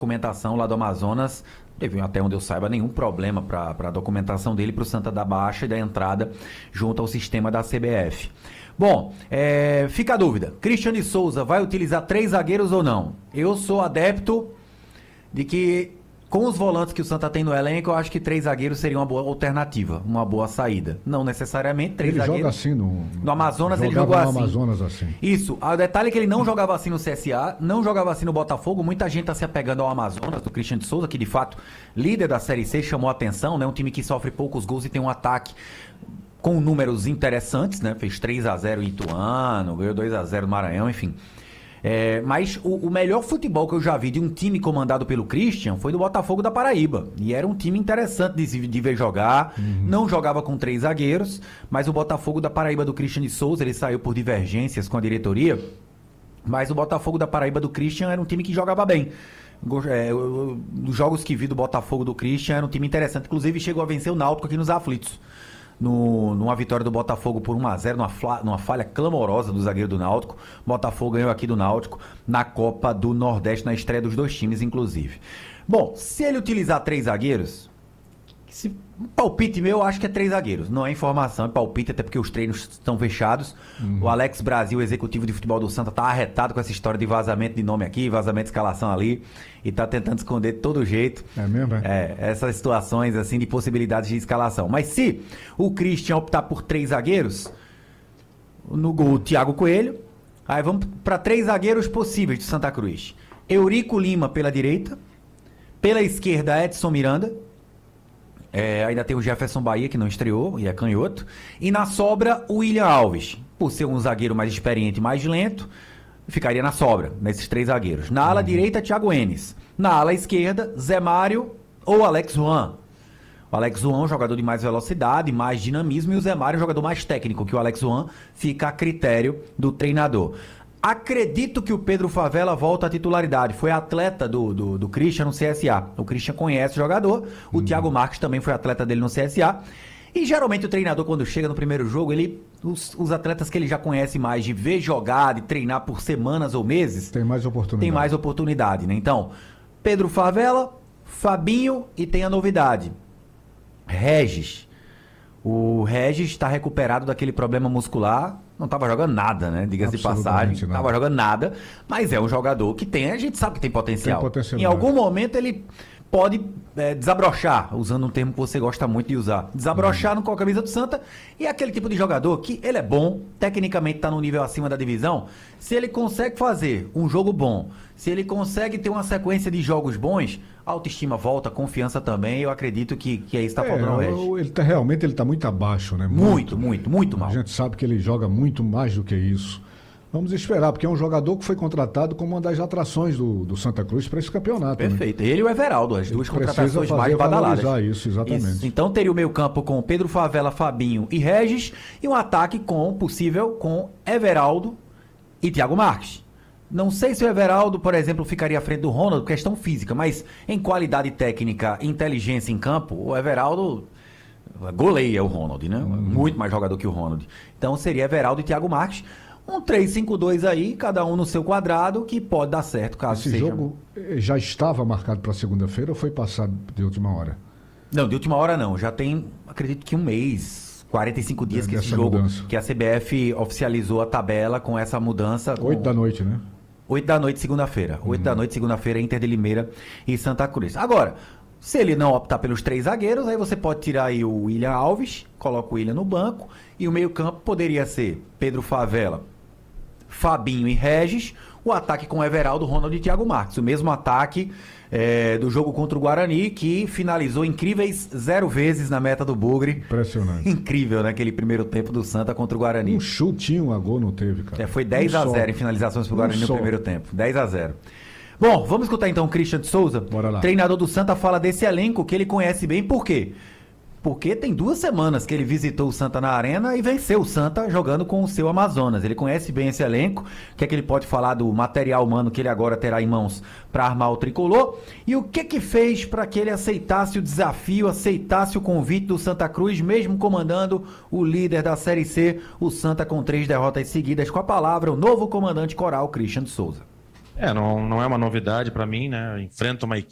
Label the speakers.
Speaker 1: documentação lá do Amazonas, teve até onde eu saiba nenhum problema para a documentação dele para o Santa da baixa e da entrada junto ao sistema da CBF. Bom, fica a dúvida, Christian Souza vai utilizar 3 zagueiros ou não? Eu sou adepto de que com os volantes que o Santa tem no elenco, eu acho que 3 zagueiros seria uma boa alternativa, uma boa saída. Não necessariamente 3 zagueiros.
Speaker 2: Ele joga assim
Speaker 1: no Amazonas, ele jogou assim.
Speaker 2: Amazonas assim.
Speaker 1: Isso. O detalhe é que ele não jogava assim no CSA, não jogava assim no Botafogo. Muita gente está se apegando ao Amazonas, do Christian de Souza, que de fato, líder da Série C, chamou a atenção, né? Um time que sofre poucos gols e tem um ataque com números interessantes, né? Fez 3-0 em Ituano, ganhou 2-0 no Maranhão, enfim. Mas o melhor futebol que eu já vi de um time comandado pelo Christian foi do Botafogo da Paraíba. E era um time interessante de ver jogar. Não jogava com 3 zagueiros, mas o Botafogo da Paraíba do Christian de Souza, ele saiu por divergências com a diretoria. Mas o Botafogo da Paraíba do Christian era um time que jogava bem. Dos jogos que vi do Botafogo do Christian, era um time interessante. Inclusive chegou a vencer o Náutico aqui nos aflitos. Numa vitória do Botafogo por 1-0, numa falha clamorosa do zagueiro do Náutico. Botafogo ganhou aqui do Náutico na Copa do Nordeste, na estreia dos 2 times, inclusive. Bom, se ele utilizar 3 zagueiros, palpite meu, eu acho que é 3 zagueiros. Não é informação, é palpite, até porque os treinos estão fechados. O Alex Brasil, executivo de futebol do Santa, tá arretado com essa história de vazamento de nome aqui, vazamento de escalação ali, e tá tentando esconder de todo jeito.
Speaker 2: É mesmo,
Speaker 1: essas situações assim de possibilidades de escalação. Mas se o Christian optar por 3 zagueiros, no gol, Thiago Coelho, aí vamos para 3 zagueiros possíveis de Santa Cruz. Eurico Lima pela direita, pela esquerda Edson Miranda, ainda tem o Jefferson Bahia, que não estreou, e é canhoto. E na sobra, o William Alves. Por ser um zagueiro mais experiente e mais lento, ficaria na sobra, nesses 3 zagueiros. Na ala direita, Thiago Enes. Na ala esquerda, Zé Mário ou Alex Juan. O Alex Juan, jogador de mais velocidade, mais dinamismo, e o Zé Mário, jogador mais técnico, que o Alex Juan fica a critério do treinador. Acredito que o Pedro Favela volta à titularidade. Foi atleta do Christian no CSA. O Christian conhece o jogador. O Thiago Marques também foi atleta dele no CSA. E geralmente o treinador, quando chega no primeiro jogo, os atletas que ele já conhece mais, de ver jogar, de treinar por semanas ou meses,
Speaker 2: tem mais
Speaker 1: oportunidade, né? Então, Pedro Favela, Fabinho, e tem a novidade, Regis. O Regis está recuperado daquele problema muscular. Não estava jogando nada, né? Diga-se de passagem. Não estava jogando nada. Mas é um jogador que a gente sabe que tem potencial. Em algum momento ele pode desabrochar, usando um termo que você gosta muito de usar. Desabrochar com a camisa do Santa. E é aquele tipo de jogador que ele é bom, tecnicamente está no nível acima da divisão. Se ele consegue fazer um jogo bom, se ele consegue ter uma sequência de jogos bons, a autoestima volta, a confiança também. Eu acredito que é isso que está faltando ao Regis.
Speaker 2: Realmente ele está muito abaixo, né?
Speaker 1: Muito mal.
Speaker 2: A gente sabe que ele joga muito mais do que isso. Vamos esperar, porque é um jogador que foi contratado como uma das atrações do Santa Cruz para esse campeonato.
Speaker 1: Perfeito.
Speaker 2: Né?
Speaker 1: Ele e o Everaldo, as duas contratações mais badaladas.
Speaker 2: Isso, exatamente. Isso.
Speaker 1: Então teria o meio campo com Pedro Favela, Fabinho e Regis, e um ataque com Everaldo e Thiago Marques. Não sei se o Everaldo, por exemplo, ficaria à frente do Ronald, questão física, mas em qualidade técnica e inteligência em campo, o Everaldo goleia o Ronald, né? Muito mais jogador que o Ronald. Então seria Everaldo e Thiago Marques. Um 3-5-2 aí, cada um no seu quadrado, que pode dar certo, caso seja.
Speaker 2: Esse jogo já estava marcado para segunda-feira ou foi passado de última hora?
Speaker 1: Não, de última hora não. Já tem, acredito que 1 mês, 45 dias que esse jogo, mudança. Que a CBF oficializou a tabela com essa mudança.
Speaker 2: 8 da noite, né?
Speaker 1: 8 da noite, segunda-feira. 8 da noite, segunda-feira, Inter de Limeira e Santa Cruz. Agora, se ele não optar pelos 3 zagueiros, aí você pode tirar aí o William Alves, coloca o William no banco, e o meio-campo poderia ser Pedro Favela, Fabinho e Regis, o ataque com Everaldo, Ronald e Thiago Marques. O mesmo ataque do jogo contra o Guarani, que finalizou incríveis 0 vezes na meta do Bugre.
Speaker 2: Impressionante.
Speaker 1: Incrível, né? Aquele primeiro tempo do Santa contra o Guarani.
Speaker 2: Um chutinho a gol não teve, cara.
Speaker 1: Foi 10-0 em finalizações pro Guarani no primeiro tempo. 10-0. Bom, vamos escutar então o Christian de Souza.
Speaker 2: Bora lá.
Speaker 1: Treinador do Santa, fala desse elenco que ele conhece bem. Por quê? Porque tem 2 semanas que ele visitou o Santa na Arena e venceu o Santa jogando com o seu Amazonas. Ele conhece bem esse elenco. O que é que ele pode falar do material humano que ele agora terá em mãos para armar o tricolor? E o que fez para que ele aceitasse o desafio, aceitasse o convite do Santa Cruz, mesmo comandando o líder da Série C, o Santa, com 3 derrotas seguidas? Com a palavra, o novo comandante coral, Christian de Souza.
Speaker 3: Não é uma novidade para mim, né? Enfrento uma equipe